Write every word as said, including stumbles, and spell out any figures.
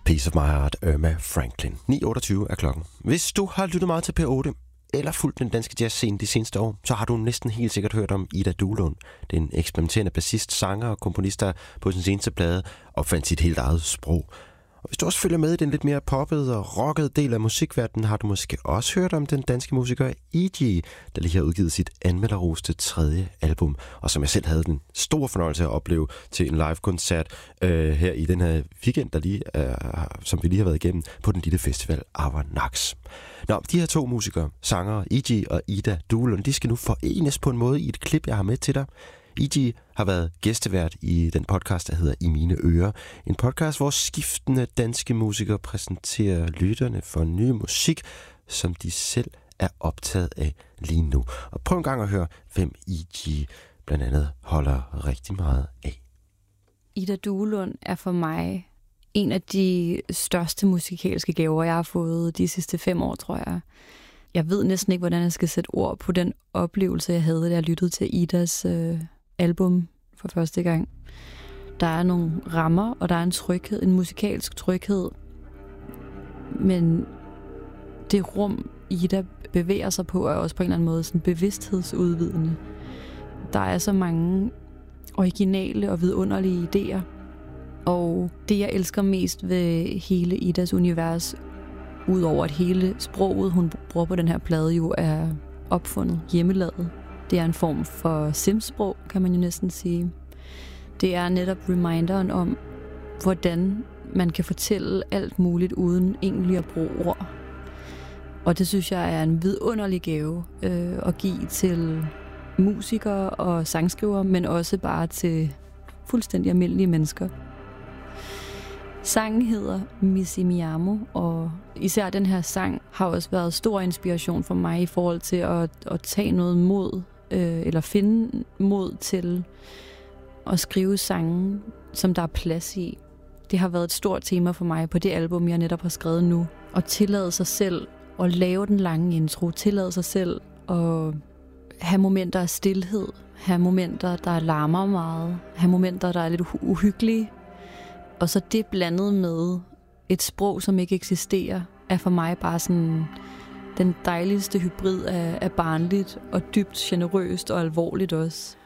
Piece of My Heart, Irma Franklin. ni otteogtyve er klokken. Hvis du har lyttet meget til P otte, eller fulgt den danske jazzscene de seneste år, så har du næsten helt sikkert hørt om Ida Duelund. Det er en eksperimenterende bassist, sanger og komponist, der på sin seneste plade opfandt sit helt eget sprog. Og hvis du også følger med i den lidt mere poppede og rockede del af musikverdenen, har du måske også hørt om den danske musiker E G, der lige har udgivet sit anmelderroste tredje album, og som jeg selv havde den store fornøjelse at opleve til en live-koncert øh, her i den her weekend, der lige, øh, som vi lige har været igennem på den lille festival Avernax. Nå, de her to musikere, sanger E G og Ida Duelund, de skal nu forenes på en måde i et klip, jeg har med til dig. E G har været gæstevært i den podcast, der hedder I Mine Ører. En podcast, hvor skiftende danske musikere præsenterer lytterne for ny musik, som de selv er optaget af lige nu. Og prøv en gang at høre, hvem E G blandt andet holder rigtig meget af. Ida Duelund er for mig en af de største musikalske gaver, jeg har fået de sidste fem år, tror jeg. Jeg ved næsten ikke, hvordan jeg skal sætte ord på den oplevelse, jeg havde, da jeg lyttede til Idas øh, album for første gang. Der er nogle rammer, og der er en tryghed, en musikalsk tryghed. Men det rum, Ida bevæger sig på, er også på en eller anden måde sådan bevidsthedsudvidende. Der er så mange originale og vidunderlige idéer. Og det, jeg elsker mest ved hele Idas univers, udover at hele sproget, hun bruger på den her plade, jo er opfundet, hjemmelavet. Det er en form for simsprog, kan man jo næsten sige. Det er netop reminderen om, hvordan man kan fortælle alt muligt uden egentlig at bruge ord. Og det synes jeg er en vidunderlig gave øh, at give til musikere og sangskrivere, men også bare til fuldstændig almindelige mennesker. Sangen hedder Missy Mi Amo, og især den her sang har også været stor inspiration for mig i forhold til at, at tage noget mod, øh, eller finde mod til at skrive sange, som der er plads i. Det har været et stort tema for mig på det album, jeg netop har skrevet nu. At tillade sig selv at lave den lange intro, tillade sig selv at have momenter af stilhed, have momenter, der larmer meget, have momenter, der er lidt uhyggelige. Og så det blandet med et sprog, som ikke eksisterer, er for mig bare sådan den dejligste hybrid af, af barnligt og dybt generøst og alvorligt også.